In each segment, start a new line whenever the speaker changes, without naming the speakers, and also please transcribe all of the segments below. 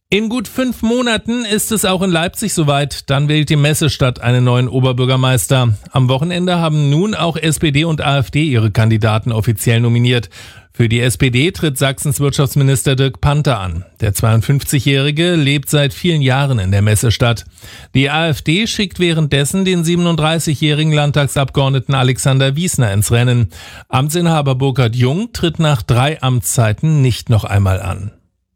In gut 5 Monaten ist es auch in Leipzig soweit. Dann wählt die Messestadt einen neuen Oberbürgermeister. Am Wochenende haben nun auch SPD und AfD ihre Kandidaten offiziell nominiert. Für die SPD tritt Sachsens Wirtschaftsminister Dirk Panther an. Der 52-Jährige lebt seit vielen Jahren in der Messestadt. Die AfD schickt währenddessen den 37-jährigen Landtagsabgeordneten Alexander Wiesner ins Rennen. Amtsinhaber Burkhard Jung tritt nach 3 Amtszeiten nicht noch einmal an.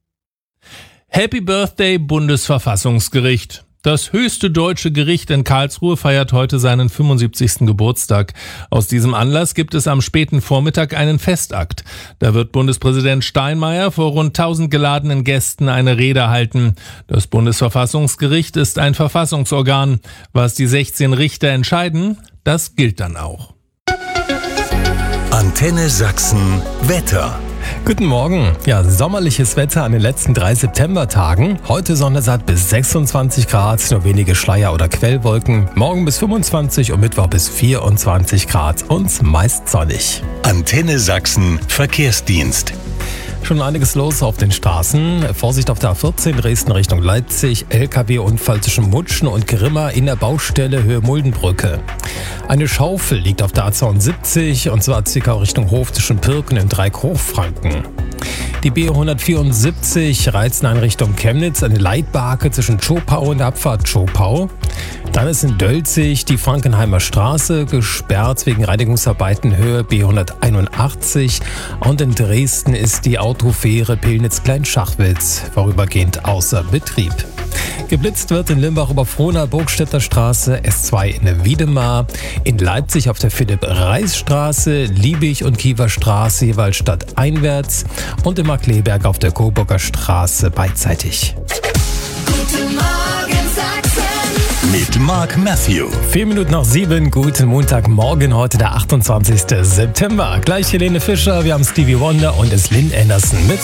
Happy Birthday, Bundesverfassungsgericht. Das höchste deutsche Gericht in Karlsruhe feiert heute seinen 75. Geburtstag. Aus diesem Anlass gibt es am späten Vormittag einen Festakt. Da wird Bundespräsident Steinmeier vor rund 1000 geladenen Gästen eine Rede halten. Das Bundesverfassungsgericht ist ein Verfassungsorgan. Was die 16 Richter entscheiden, das gilt dann auch.
Antenne Sachsen Wetter.
Guten Morgen. Ja, sommerliches Wetter an den letzten 3 Septembertagen. Heute sonnesatt bis 26 Grad, nur wenige Schleier- oder Quellwolken. Morgen bis 25 und Mittwoch bis 24 Grad und meist sonnig.
Antenne Sachsen Verkehrsdienst.
Schon einiges los auf den Straßen. Vorsicht auf der A14 Dresden Richtung Leipzig. LKW-Unfall zwischen Mutschen und Grimma in der Baustelle Höhe Muldenbrücke. Eine Schaufel liegt auf der A72 und zwar circa Richtung Hof zwischen Pirken in Dreieck-Hochfranken. Die B174 Reizen Richtung Chemnitz, eine Leitbarke zwischen Zschopau und der Abfahrt Zschopau. Dann ist in Dölzig die Frankenheimer Straße gesperrt wegen Reinigungsarbeiten Höhe B181. Und in Dresden ist die Autofähre Pillnitz-Kleinschachwitz vorübergehend außer Betrieb. Geblitzt wird in Limbach-Oberfrohna Burgstädter Straße, S2 in Wiedemar, in Leipzig auf der Philipp-Reis-Straße, Liebig und Kiewer Straße jeweils stadteinwärts und in Markleberg auf der Coburger Straße beidseitig.
Guten Morgen Sachsen
Mit Mark Matthew.
4 Minuten nach 7, guten Montagmorgen, heute der 28. September. Gleich Helene Fischer, wir haben Stevie Wonder und es Lynn Anderson mit